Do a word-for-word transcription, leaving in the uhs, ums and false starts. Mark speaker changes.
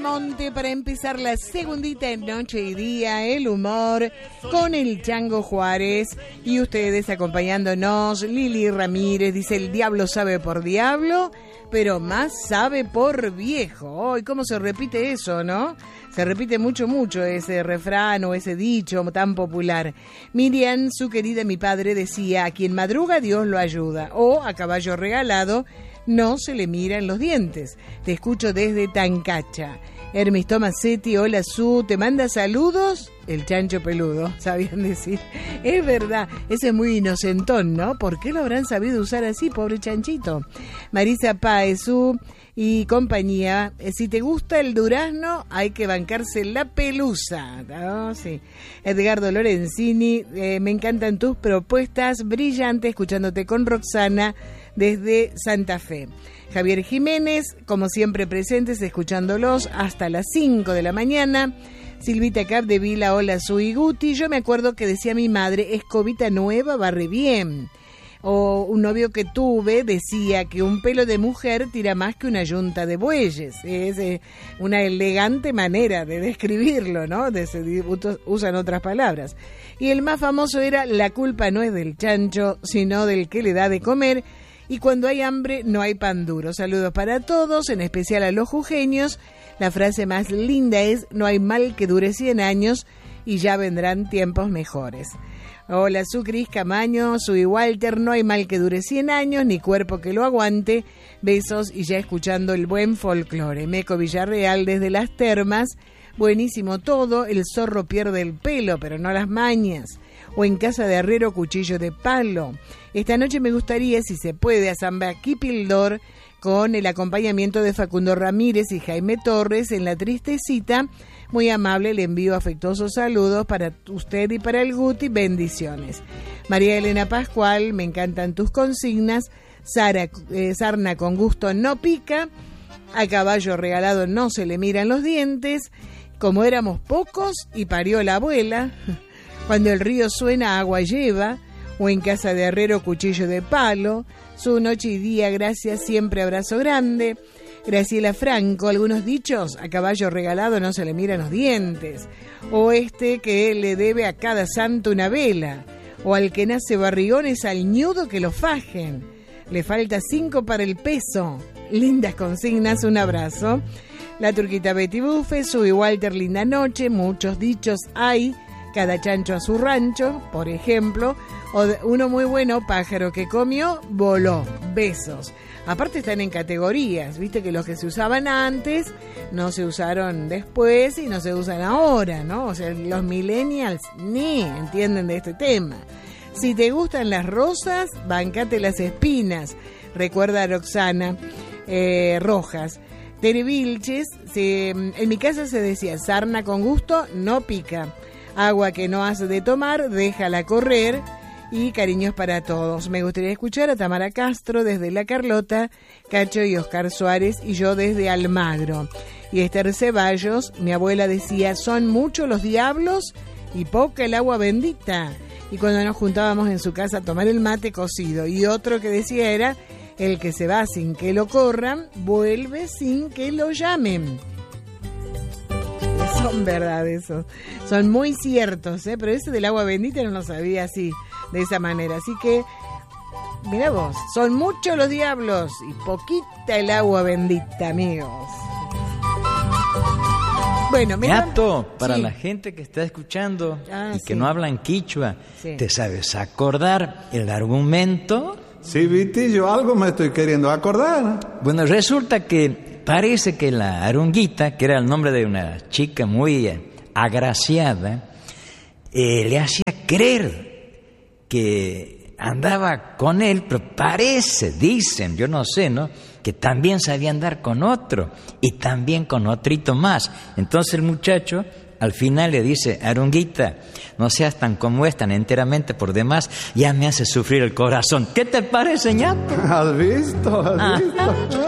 Speaker 1: Monte para empezar la segundita en Noche y Día, el humor, con el Chango Juárez. Y ustedes acompañándonos, Lili Ramírez dice, el diablo sabe por diablo, pero más sabe por viejo. ¿Y cómo se repite eso, no? Se repite mucho, mucho ese refrán o ese dicho tan popular. Miriam, su querida mi padre, decía, a quien madruga Dios lo ayuda. O a caballo regalado no se le mira en los dientes. Te escucho desde Tancacha. Hermes Tomasetti, hola Su, te manda saludos. El chancho peludo, sabían decir. Es verdad, ese es muy inocentón, ¿no? ¿Por qué lo habrán sabido usar así, pobre chanchito? Marisa Páez, Su y compañía. Si te gusta el durazno, hay que bancarse la pelusa, ¿no? Sí. Edgardo Lorenzini, eh, me encantan tus propuestas, brillante, escuchándote con Roxana desde Santa Fe. Javier Jiménez, como siempre presentes, escuchándolos hasta las cinco de la mañana. Silvita Cap de Vila, hola Su y Guti. Yo me acuerdo que decía mi madre, escobita nueva barre bien. O un novio que tuve decía que un pelo de mujer tira más que una yunta de bueyes. Es eh, una elegante manera de describirlo, ¿no? De, de, usan otras palabras. Y el más famoso era, la culpa no es del chancho, sino del que le da de comer. Y cuando hay hambre no hay pan duro. Saludos para todos, en especial a los jujeños. La frase más linda es, no hay mal que dure cien años y ya vendrán tiempos mejores. Hola, Su Cris Camaño, Su y Walter, no hay mal que dure cien años, ni cuerpo que lo aguante. Besos y ya escuchando el buen folclore. Meco Villarreal desde Las Termas, buenísimo todo, el zorro pierde el pelo, pero no las mañas. O en casa de Herrero, cuchillo de palo. Esta noche me gustaría, si se puede, a Samba Kipildor, con el acompañamiento de Facundo Ramírez y Jaime Torres en La Tristecita. Muy amable, le envío afectuosos saludos para usted y para el Guti, bendiciones. María Elena Pascual, me encantan tus consignas. Sara, eh, sarna con gusto no pica, a caballo regalado no se le miran los dientes, como éramos pocos y parió la abuela, cuando el río suena agua lleva, o en casa de Herrero cuchillo de palo. Su noche y día, gracias, siempre abrazo grande. Graciela Franco, algunos dichos, a caballo regalado no se le miran los dientes. O este que le debe a cada santo una vela. O al que nace barrigones al ñudo que lo fajen. Le falta cinco para el peso. Lindas consignas, un abrazo. La turquita Betty Buffet, Su y Walter, linda noche. Muchos dichos hay, cada chancho a su rancho, por ejemplo. O uno muy bueno, pájaro que comió, voló. Besos. Aparte están en categorías, viste que los que se usaban antes no se usaron después y no se usan ahora, ¿no? O sea, los millennials ni entienden de este tema. Si te gustan las rosas, bancate las espinas. Recuerda a Roxana eh, Rojas. Tere Vilches, se, en mi casa se decía, sarna con gusto no pica. Agua que no hace de tomar, déjala correr. Y cariños para todos. Me gustaría escuchar a Tamara Castro desde La Carlota, Cacho y Oscar Suárez, y yo desde Almagro. Y Esther Ceballos, mi abuela decía, son muchos los diablos y poca el agua bendita. Y cuando nos juntábamos en su casa a tomar el mate cocido. Y otro que decía era, el que se va sin que lo corran, vuelve sin que lo llamen. Son verdad esos, son muy ciertos, ¿eh? Pero ese del agua bendita no lo sabía así, de esa manera. Así que, mira vos, son muchos los diablos y poquita el agua bendita, amigos. Bueno, me
Speaker 2: Gato,
Speaker 1: da...
Speaker 2: para
Speaker 1: sí.
Speaker 2: la gente que está escuchando
Speaker 1: ah,
Speaker 2: y
Speaker 1: sí.
Speaker 2: que no hablan quichua,
Speaker 1: sí.
Speaker 2: ¿te sabes acordar el argumento?
Speaker 3: Sí, Vitillo, algo me estoy queriendo acordar.
Speaker 2: Bueno, resulta que parece que la Arunguita, que era el nombre de una chica muy eh, agraciada, eh, le hacía creer que andaba con él, pero parece, dicen, yo no sé, ¿no?, que también sabía andar con otro y también con otrito más. Entonces el muchacho al final le dice, Arunguita, no seas tan como es, tan enteramente por demás, ya me hace sufrir el corazón. ¿Qué te parece, ñato?
Speaker 3: ¿Has visto? ¿Has visto?